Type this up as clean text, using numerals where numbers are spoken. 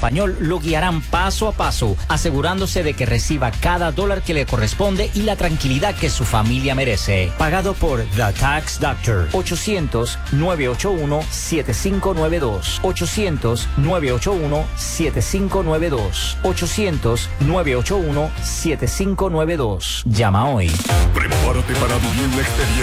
español lo guiarán paso a paso, asegurándose de que reciba cada dólar que le corresponde y la tranquilidad que su familia merece. Pagado por The Tax Doctor. 800-981-7592. 800-981-7592. 800-981-7592. Llama hoy. Prepárate para vivir una experiencia